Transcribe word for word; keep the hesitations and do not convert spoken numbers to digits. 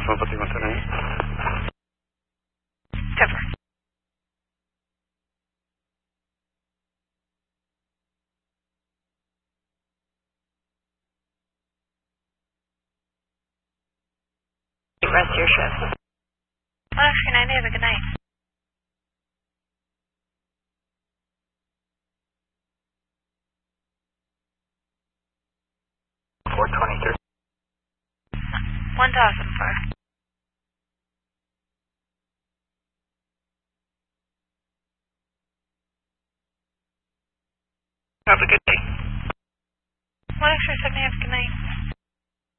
Alpha Pati one two nine. Cover. Rest of your shift. one oh three nine, have a good night. four twenty-three. one thousand four. Have a good day. one oh three seven, have a good night.